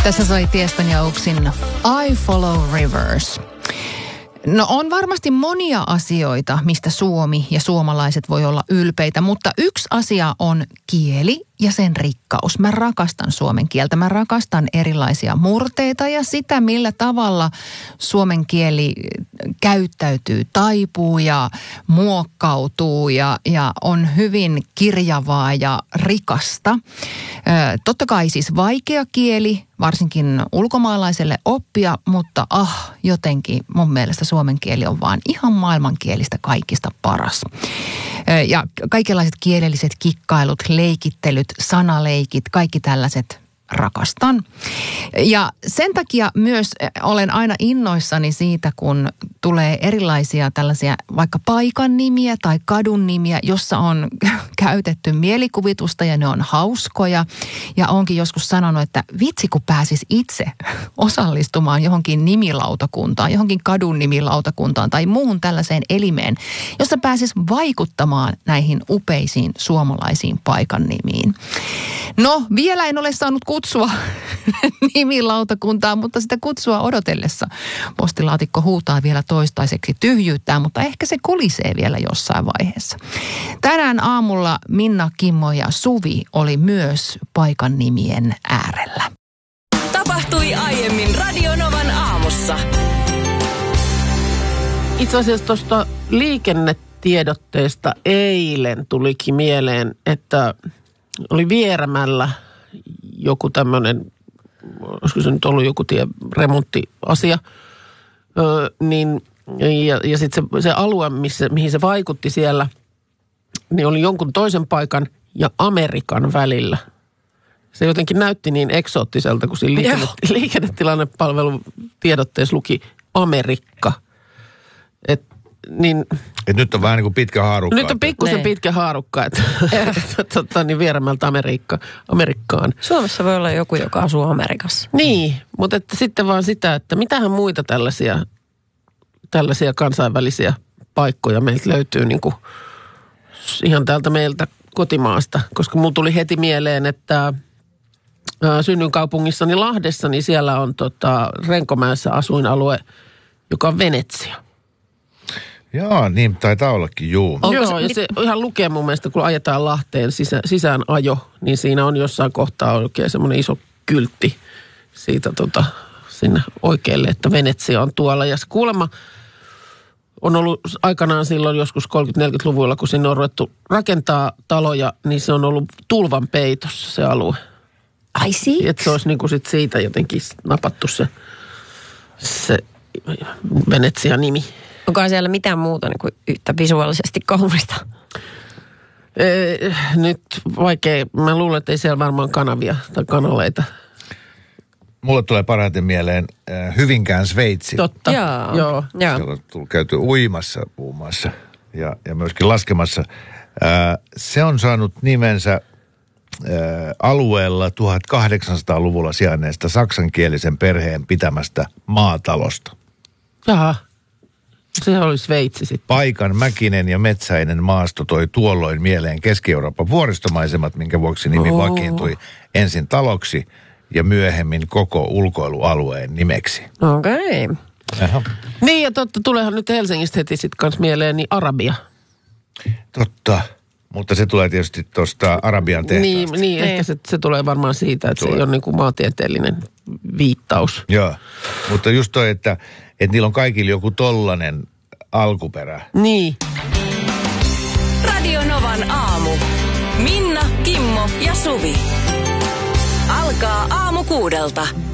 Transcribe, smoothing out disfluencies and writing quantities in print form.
Tässä soi Tiestön ja Uksin I Follow Rivers. No on varmasti monia asioita, mistä Suomi ja suomalaiset voi olla ylpeitä, mutta yksi asia on kieli ja sen rikkaus. Mä rakastan suomen kieltä, mä rakastan erilaisia murteita ja sitä, millä tavalla suomen kieli käyttäytyy, taipuu ja muokkautuu ja on hyvin kirjavaa ja rikasta. Totta kai siis vaikea kieli, varsinkin ulkomaalaiselle oppia, mutta jotenkin mun mielestä suomen kieli on vaan ihan maailmankielistä kaikista paras. Ja kaikenlaiset kielelliset kikkailut, leikittelyt, sanaleikit, kaikki tällaiset rakastan. Ja sen takia myös olen aina innoissani siitä, kun tulee erilaisia tällaisia vaikka paikan nimiä tai kadun nimiä, jossa on käytetty mielikuvitusta ja ne on hauskoja. Ja onkin joskus sanonut, että vitsi kun pääsis itse osallistumaan johonkin nimilautakuntaan, johonkin kadun nimilautakuntaan tai muuhun tällaiseen elimeen, jossa pääsis vaikuttamaan näihin upeisiin suomalaisiin paikan nimiin. No, vielä en ole saanut kutsua nimilautakuntaan, mutta sitä kutsua odotellessa postilaatikko huutaa vielä toistaiseksi tyhjyyttään, mutta ehkä se kolisee vielä jossain vaiheessa. Tänään aamulla Minna, Kimmo ja Suvi oli myös paikan nimien äärellä. Tapahtui aiemmin Radio Novan aamussa. Itse asiassa tuosta liikennetiedotteesta eilen tulikin mieleen, että oli Vieremällä joku tämmöinen, olisiko se nyt ollut joku remonttiasia, ja sitten se alue, mihin se vaikutti siellä, niin oli jonkun toisen paikan ja Amerikan välillä. Se jotenkin näytti niin eksoottiselta, kun siinä liikennetilannepalvelun tiedotteessa luki Amerikka. Et nyt on vähän niin kuin pitkä haarukka. Nyt on pikkusen pitkä haarukka, että niin Vieremältä Amerikkaan. Suomessa voi olla joku, joka asuu Amerikassa. Niin, mutta että sitten vaan sitä, että mitähän muita tällaisia kansainvälisiä paikkoja meiltä löytyy niin kuin ihan täältä meiltä kotimaasta. Koska mulla tuli heti mieleen, että synnynkaupungissani Lahdessa, niin siellä on Renkomäessä asuinalue, joka on Venetsia. Joo, niin taitaa ollakin, juu. Joo, ja se ihan lukee mun mielestä, kun ajetaan Lahteen sisään ajo, niin siinä on jossain kohtaa oikein semmoinen iso kyltti siitä sinne oikealle, että Venetsia on tuolla. Ja se kuulemma on ollut aikanaan silloin joskus 30-40-luvuilla, kun sinne on ruvettu rakentaa taloja, niin se on ollut tulvan peitossa se alue. Ai siksi? Että se olisi niin kuin sit siitä jotenkin napattu se Venetsia-nimi. Onko siellä mitään muuta niin kuin yhtä visuaalisesti kaunista? Nyt vaikea. Mä luulen, että ei siellä varmaan kanavia tai kanaleita. Mulle tulee parhaiten mieleen Hyvinkään Sveitsi. Totta. Joo. Siellä on käyty uimassa muun muassa ja myöskin laskemassa. Se on saanut nimensä alueella 1800-luvulla sijainneesta saksankielisen perheen pitämästä maatalosta. Jaha. Se oli Sveitsi sitten. Paikan mäkinen ja metsäinen maasto toi tuolloin mieleen Keski-Euroopan vuoristomaisemat, minkä vuoksi nimi vakiintui ensin taloksi ja myöhemmin koko ulkoilualueen nimeksi. Okei. Niin ja totta, tuleehan nyt Helsingistä heti sitten kanssa mieleen niin Arabia. Totta, mutta se tulee tietysti tuosta Arabian tehtaasta. Niin ehkä se tulee varmaan siitä, että se ei ole niin kuin maantieteellinen viittaus. Joo, mutta just toi, että niillä on kaikilla joku tollanen alkuperä. Niin. Radio Novan aamu. Minna, Kimmo ja Suvi. Alkaa aamu 6:00.